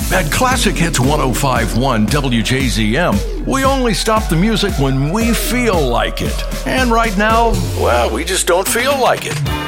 At Classic Hits 1051 WJZM, we only stop the music when we feel like it. And right now, well, we just don't feel like it.